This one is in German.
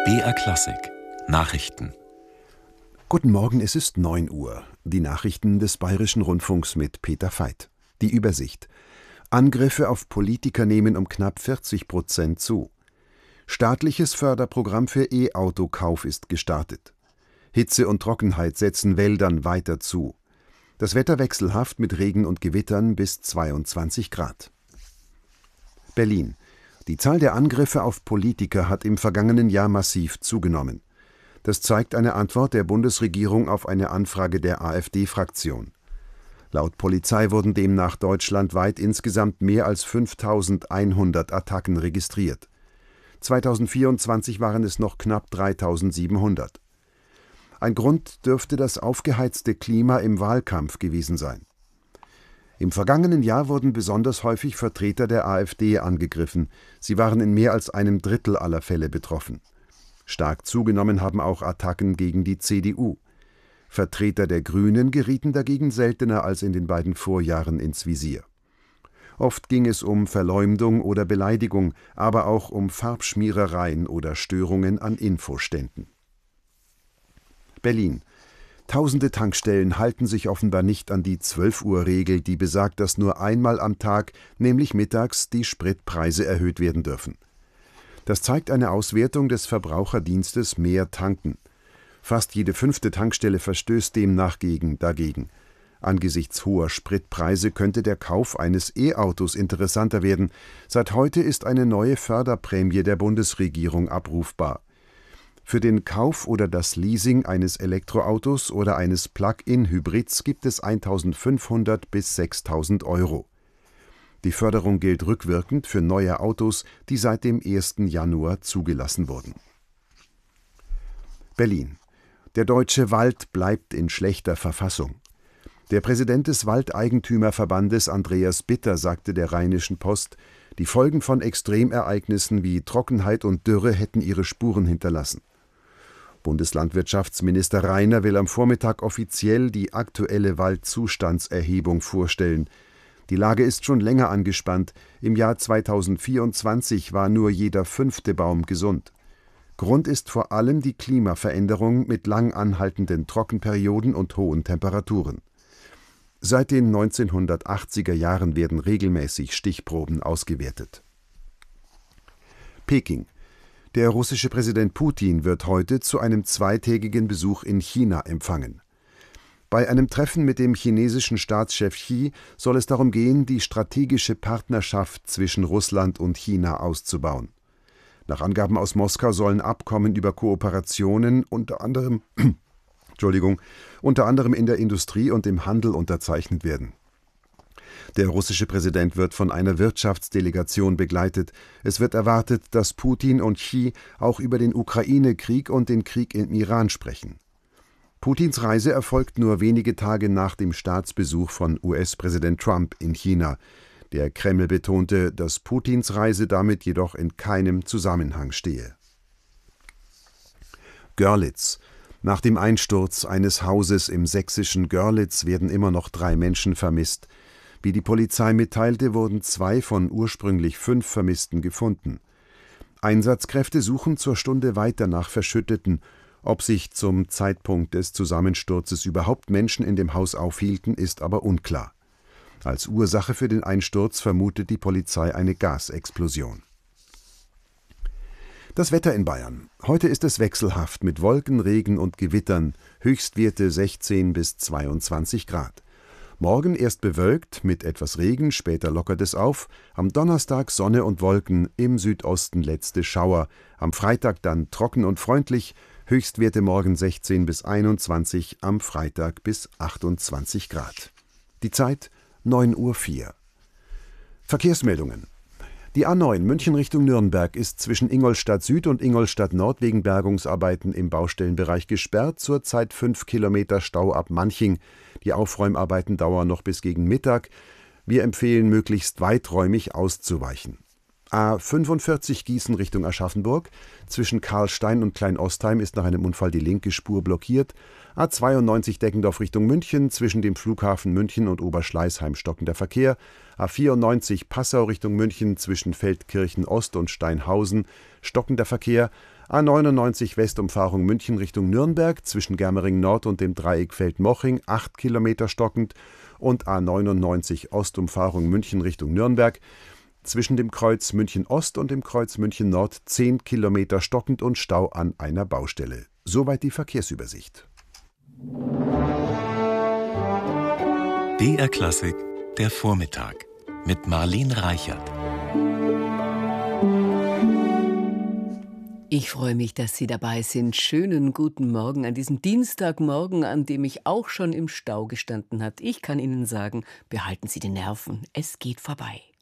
BR Klassik Nachrichten. Guten Morgen, es ist 9 Uhr. Die Nachrichten des Bayerischen Rundfunks mit Peter Veit. Die Übersicht. Angriffe auf Politiker nehmen um knapp 40% zu. Staatliches Förderprogramm für E-Auto-Kauf ist gestartet. Hitze und Trockenheit setzen Wäldern weiter zu. Das Wetter wechselhaft mit Regen und Gewittern bis 22 Grad. Berlin. Die Zahl der Angriffe auf Politiker hat im vergangenen Jahr massiv zugenommen. Das zeigt eine Antwort der Bundesregierung auf eine Anfrage der AfD-Fraktion. Laut Polizei wurden demnach deutschlandweit insgesamt mehr als 5.100 Attacken registriert. 2024 waren es noch knapp 3.700. Ein Grund dürfte das aufgeheizte Klima im Wahlkampf gewesen sein. Im vergangenen Jahr wurden besonders häufig Vertreter der AfD angegriffen. Sie waren in mehr als einem Drittel aller Fälle betroffen. Stark zugenommen haben auch Attacken gegen die CDU. Vertreter der Grünen gerieten dagegen seltener als in den beiden Vorjahren ins Visier. Oft ging es um Verleumdung oder Beleidigung, aber auch um Farbschmierereien oder Störungen an Infoständen. Berlin. Tausende Tankstellen halten sich offenbar nicht an die 12-Uhr-Regel, die besagt, dass nur einmal am Tag, nämlich mittags, die Spritpreise erhöht werden dürfen. Das zeigt eine Auswertung des Verbraucherdienstes Mehr Tanken. Fast jede 5. Tankstelle verstößt demnach dagegen. Angesichts hoher Spritpreise könnte der Kauf eines E-Autos interessanter werden. Seit heute ist eine neue Förderprämie der Bundesregierung abrufbar. Für den Kauf oder das Leasing eines Elektroautos oder eines Plug-in-Hybrids gibt es 1.500 bis 6.000 Euro. Die Förderung gilt rückwirkend für neue Autos, die seit dem 1. Januar zugelassen wurden. Berlin. Der deutsche Wald bleibt in schlechter Verfassung. Der Präsident des Waldeigentümerverbandes Andreas Bitter sagte der Rheinischen Post, die Folgen von Extremereignissen wie Trockenheit und Dürre hätten ihre Spuren hinterlassen. Bundeslandwirtschaftsminister Rainer will am Vormittag offiziell die aktuelle Waldzustandserhebung vorstellen. Die Lage ist schon länger angespannt. Im Jahr 2024 war nur jeder 5. Baum gesund. Grund ist vor allem die Klimaveränderung mit lang anhaltenden Trockenperioden und hohen Temperaturen. Seit den 1980er Jahren werden regelmäßig Stichproben ausgewertet. Peking. Der russische Präsident Putin wird heute zu einem zweitägigen Besuch in China empfangen. Bei einem Treffen mit dem chinesischen Staatschef Xi soll es darum gehen, die strategische Partnerschaft zwischen Russland und China auszubauen. Nach Angaben aus Moskau sollen Abkommen über Kooperationen unter anderem in der Industrie und im Handel unterzeichnet werden. Der russische Präsident wird von einer Wirtschaftsdelegation begleitet. Es wird erwartet, dass Putin und Xi auch über den Ukraine-Krieg und den Krieg im Iran sprechen. Putins Reise erfolgt nur wenige Tage nach dem Staatsbesuch von US-Präsident Trump in China. Der Kreml betonte, dass Putins Reise damit jedoch in keinem Zusammenhang stehe. Görlitz. Nach dem Einsturz eines Hauses im sächsischen Görlitz werden immer noch 3 Menschen vermisst. Wie die Polizei mitteilte, wurden 2 von ursprünglich 5 Vermissten gefunden. Einsatzkräfte suchen zur Stunde weiter nach Verschütteten. Ob sich zum Zeitpunkt des Zusammensturzes überhaupt Menschen in dem Haus aufhielten, ist aber unklar. Als Ursache für den Einsturz vermutet die Polizei eine Gasexplosion. Das Wetter in Bayern. Heute ist es wechselhaft mit Wolken, Regen und Gewittern, Höchstwerte 16 bis 22 Grad. Morgen erst bewölkt, mit etwas Regen, später lockert es auf, am Donnerstag Sonne und Wolken, im Südosten letzte Schauer, am Freitag dann trocken und freundlich, Höchstwerte morgen 16 bis 21, am Freitag bis 28 Grad. Die Zeit 9:04 Uhr. Verkehrsmeldungen. Die A9 München Richtung Nürnberg ist zwischen Ingolstadt Süd und Ingolstadt Nord wegen Bergungsarbeiten im Baustellenbereich gesperrt, zurzeit 5 Kilometer Stau ab Manching. Die Aufräumarbeiten dauern noch bis gegen Mittag. Wir empfehlen, möglichst weiträumig auszuweichen. A45 Gießen Richtung Aschaffenburg. Zwischen Karlstein und Kleinostheim ist nach einem Unfall die linke Spur blockiert. A92 Deggendorf Richtung München. Zwischen dem Flughafen München und Oberschleißheim stockender Verkehr. A94 Passau Richtung München. Zwischen Feldkirchen Ost und Steinhausen stockender Verkehr. A99 Westumfahrung München Richtung Nürnberg zwischen Germering Nord und dem Dreieck Feldmoching 8 Kilometer stockend und A99 Ostumfahrung München Richtung Nürnberg zwischen dem Kreuz München Ost und dem Kreuz München Nord 10 Kilometer stockend und Stau an einer Baustelle. Soweit die Verkehrsübersicht. BR Klassik, der Vormittag mit Marlene Reichert. Ich freue mich, dass Sie dabei sind. Schönen guten Morgen an diesem Dienstagmorgen, an dem ich auch schon im Stau gestanden habe. Ich kann Ihnen sagen, behalten Sie die Nerven, es geht vorbei.